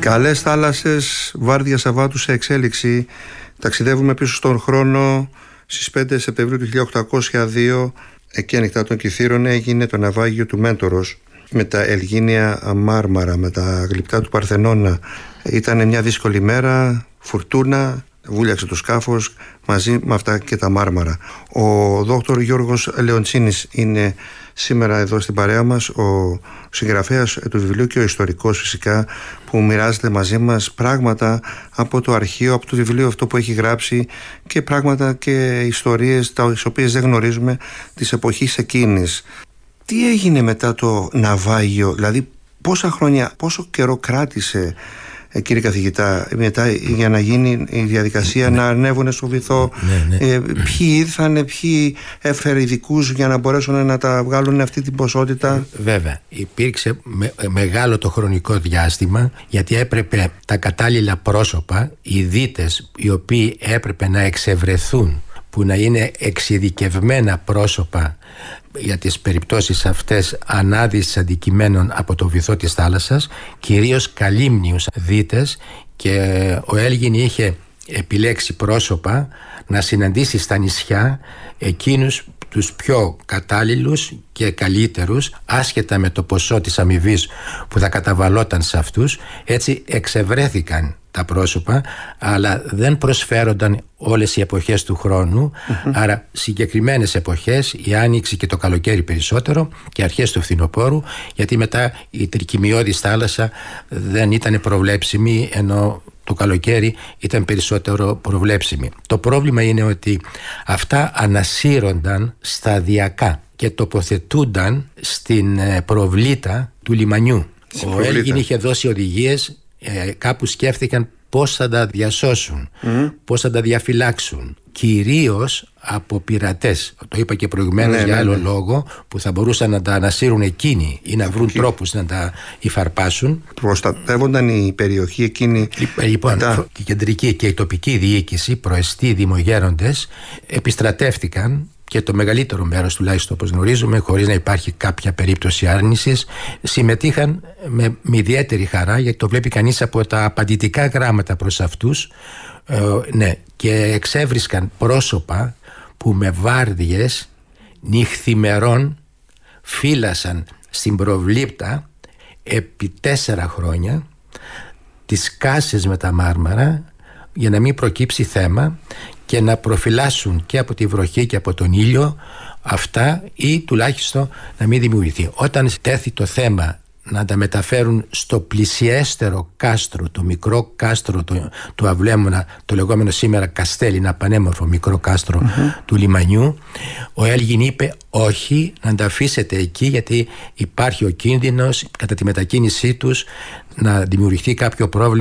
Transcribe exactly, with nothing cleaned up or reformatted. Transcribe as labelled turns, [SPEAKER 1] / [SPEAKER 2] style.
[SPEAKER 1] Καλές θάλασσες, βάρδια Σαββάτου σε εξέλιξη. Ταξιδεύουμε πίσω στον χρόνο. Στις πέντε Σεπτεμβρίου του χίλια οκτακόσια δύο, εκεί ανοιχτά των Κιθήρων, έγινε το ναυάγιο του Μέντορος με τα Ελγίνια Μάρμαρα, με τα γλυπτά του Παρθενώνα. Ήταν μια δύσκολη μέρα, φουρτούνα, βούλιαξε το σκάφος μαζί με αυτά και τα Μάρμαρα. Ο δόκτωρ Γιώργος Λεοντσίνης είναι σήμερα εδώ στην παρέα μας, ο συγγραφέας του βιβλίου και ο ιστορικός φυσικά, που μοιράζεται μαζί μας πράγματα από το αρχείο, από το βιβλίο αυτό που έχει γράψει, και πράγματα και ιστορίες τις οποίες δεν γνωρίζουμε της εποχής εκείνης. Τι έγινε μετά το ναυάγιο, δηλαδή πόσα χρόνια, πόσο καιρό κράτησε, κύριε καθηγητά, μετά για να γίνει η διαδικασία, ναι, να ανέβουν στο βυθό, ναι, ναι. Ε, ποιοι ήρθανε, ποιοι έφερε ειδικούς για να μπορέσουν να τα βγάλουν αυτή την ποσότητα?
[SPEAKER 2] Βέβαια, υπήρξε με, μεγάλο το χρονικό διάστημα, γιατί έπρεπε τα κατάλληλα πρόσωπα, οι δίτες οι οποίοι έπρεπε να εξευρεθούν, που να είναι εξειδικευμένα πρόσωπα για τις περιπτώσεις αυτές ανάδυσης αντικειμένων από το βυθό της θάλασσας, κυρίως καλύμνιους δίτες, και ο Έλγιν είχε επιλέξει πρόσωπα να συναντήσει στα νησιά εκείνους τους πιο κατάλληλους και καλύτερους, άσχετα με το ποσό της αμοιβής που θα καταβαλόταν σε αυτούς. Έτσι εξευρέθηκαν τα πρόσωπα, αλλά δεν προσφέρονταν όλες οι εποχές του χρόνου, mm-hmm. άρα συγκεκριμένες εποχές, η άνοιξη και το καλοκαίρι περισσότερο, και αρχές του φθινοπόρου, γιατί μετά η τρικυμιώδης θάλασσα δεν ήταν προβλέψιμη, ενώ το καλοκαίρι ήταν περισσότερο προβλέψιμη. Το πρόβλημα είναι ότι αυτά ανασύρονταν σταδιακά και τοποθετούνταν στην προβλήτα του λιμανιού. Ο Έλγιν είχε δώσει οδηγίες, ε, κάπου σκέφτηκαν πώς θα τα διασώσουν, mm. πώς θα τα διαφυλάξουν, κυρίως από πειρατές. Το είπα και προηγουμένως, ναι, για άλλο ναι, ναι. λόγο, που θα μπορούσαν να τα ανασύρουν εκείνοι ή να βρουν okay. τρόπους να τα υφαρπάσουν. Προστατεύονταν η περιοχή εκείνη. Λοιπόν, μετά. Η κεντρική και η τοπική διοίκηση, προεστοί, δημογέροντες, επιστρατεύτηκαν, και το μεγαλύτερο μέρος, τουλάχιστον όπως γνωρίζουμε, χωρίς να υπάρχει κάποια περίπτωση άρνησης, συμμετείχαν με, με ιδιαίτερη χαρά, γιατί το βλέπει κανείς από τα απαντητικά γράμματα προς αυτούς, ε, ναι, και εξέβρισκαν πρόσωπα που με βάρδιες νυχθημερών φύλασαν στην προβλήπτα επί τέσσερα χρόνια τις κάσες με τα Μάρμαρα, για να μην προκύψει θέμα και να προφυλάσσουν και από τη βροχή και από τον ήλιο αυτά, ή τουλάχιστον να μην δημιουργηθεί. Όταν τέθη το θέμα να τα μεταφέρουν στο πλησιέστερο κάστρο, το μικρό κάστρο του, του Αυλέμωνα, το λεγόμενο σήμερα Καστέλι, ένα πανέμορφο μικρό κάστρο mm-hmm. του λιμανιού, ο Έλγιν είπε όχι, να τα αφήσετε εκεί, γιατί υπάρχει ο κίνδυνος κατά τη μετακίνησή τους να δημιουργηθεί κάποιο πρόβλημα